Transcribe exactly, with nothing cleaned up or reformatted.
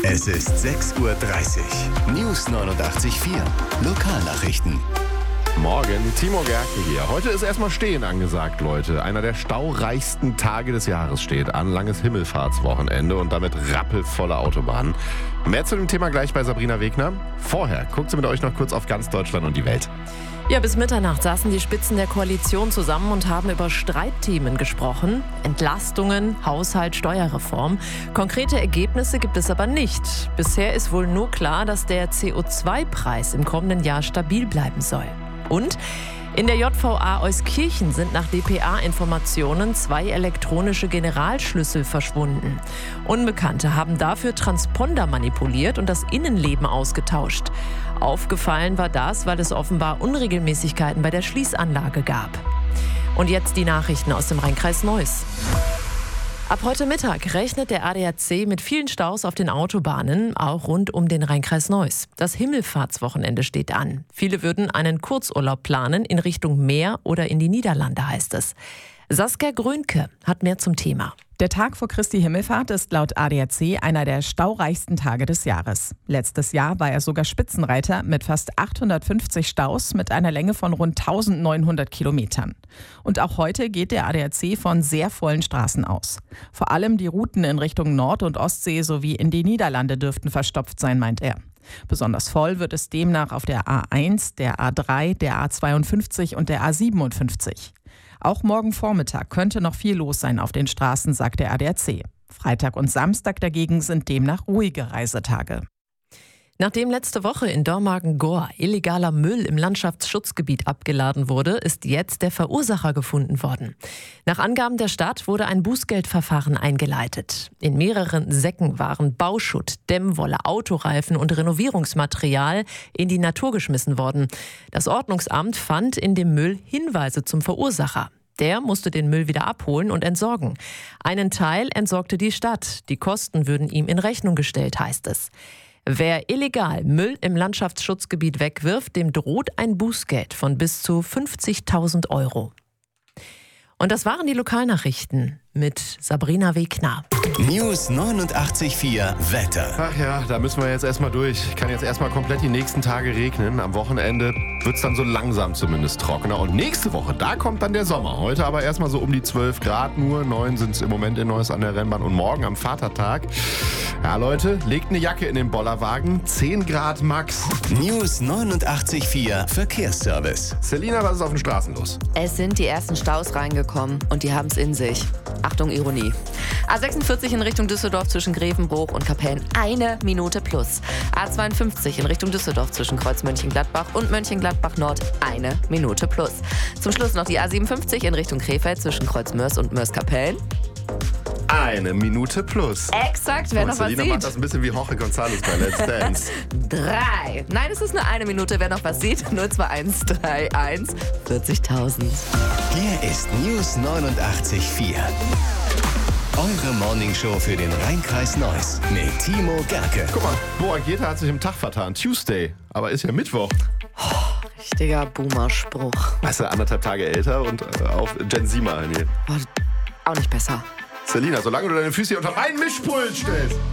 Es ist sechs Uhr dreißig. News neunundachtzig Komma vier. Lokalnachrichten. Morgen, Timo Gerke hier. Heute ist erstmal Stehen angesagt, Leute. Einer der staureichsten Tage des Jahres steht an. Langes Himmelfahrtswochenende und damit rappelvolle Autobahnen. Mehr zu dem Thema gleich bei Sabrina Wegner. Vorher guckt sie mit euch noch kurz auf ganz Deutschland und die Welt. Ja, bis Mitternacht saßen die Spitzen der Koalition zusammen und haben über Streitthemen gesprochen. Entlastungen, Haushalt, Steuerreform. Konkrete Ergebnisse gibt es aber nicht. Bisher ist wohl nur klar, dass der C O zwei Preis im kommenden Jahr stabil bleiben soll. Und in der J V A Euskirchen sind nach D P A-Informationen zwei elektronische Generalschlüssel verschwunden. Unbekannte haben dafür Transponder manipuliert und das Innenleben ausgetauscht. Aufgefallen war das, weil es offenbar Unregelmäßigkeiten bei der Schließanlage gab. Und jetzt die Nachrichten aus dem Rhein-Kreis Neuss. Ab heute Mittag rechnet der A D A C mit vielen Staus auf den Autobahnen, auch rund um den Rhein-Kreis Neuss. Das Himmelfahrtswochenende steht an. Viele würden einen Kurzurlaub planen in Richtung Meer oder in die Niederlande, heißt es. Saskia Grönke hat mehr zum Thema. Der Tag vor Christi Himmelfahrt ist laut A D A C einer der staureichsten Tage des Jahres. Letztes Jahr war er sogar Spitzenreiter mit fast achthundertfünfzig Staus mit einer Länge von rund eintausendneunhundert Kilometern. Und auch heute geht der A D A C von sehr vollen Straßen aus. Vor allem die Routen in Richtung Nord- und Ostsee sowie in die Niederlande dürften verstopft sein, meint er. Besonders voll wird es demnach auf der A eins, der A drei, der A zweiundfünfzig und der A siebenundfünfzig. Auch morgen Vormittag könnte noch viel los sein auf den Straßen, sagt der A D A C. Freitag und Samstag dagegen sind demnach ruhige Reisetage. Nachdem letzte Woche in Dormagen-Gohr illegaler Müll im Landschaftsschutzgebiet abgeladen wurde, ist jetzt der Verursacher gefunden worden. Nach Angaben der Stadt wurde ein Bußgeldverfahren eingeleitet. In mehreren Säcken waren Bauschutt, Dämmwolle, Autoreifen und Renovierungsmaterial in die Natur geschmissen worden. Das Ordnungsamt fand in dem Müll Hinweise zum Verursacher. Der musste den Müll wieder abholen und entsorgen. Einen Teil entsorgte die Stadt. Die Kosten würden ihm in Rechnung gestellt, heißt es. Wer illegal Müll im Landschaftsschutzgebiet wegwirft, dem droht ein Bußgeld von bis zu fünfzigtausend Euro. Und das waren die Lokalnachrichten mit Sabrina Wegner. News neunundachtzig Komma vier Wetter. Ach ja, da müssen wir jetzt erstmal durch. Kann jetzt erstmal komplett die nächsten Tage regnen. Am Wochenende wird es dann so langsam zumindest trockener. Und nächste Woche, da kommt dann der Sommer. Heute aber erstmal so um die zwölf Grad nur. neun sind es im Moment in Neuss an der Rennbahn. Und morgen am Vatertag, ja Leute, legt eine Jacke in den Bollerwagen. zehn Grad max. News neunundachtzig Komma vier Verkehrsservice. Selina, was ist auf den Straßen los? Es sind die ersten Staus reingekommen und die haben es in sich. Achtung, Ironie. A sechsundvierzig in Richtung Düsseldorf zwischen Grevenbruch und Kapellen, eine Minute plus. A zweiundfünfzig in Richtung Düsseldorf zwischen Kreuz Mönchengladbach und Mönchengladbach Nord, eine Minute plus. Zum Schluss noch die A siebenundfünfzig in Richtung Krefeld zwischen Kreuz Mörs und Mörs-Kapellen. Eine Minute plus. Exakt, wer Und noch Selina was sieht. macht das ein bisschen wie Jorge González bei Let's Dance. Drei. Nein, es ist nur eine Minute, wer noch was sieht. null zwei eins drei eins vierzigtausend. Hier ist News neunundachtzig Komma vier. Eure Morningshow für den Rhein-Kreis Neuss mit Timo Gerke. Guck mal, Boa Geta hat sich im Tag vertan. Tuesday, aber ist ja Mittwoch. Richtiger Boomer-Spruch. Weißt du, anderthalb Tage älter und äh, auf Gen Z mal hier. Oh, auch nicht besser. Selina, solange du deine Füße unter meinen Mischpult stellst.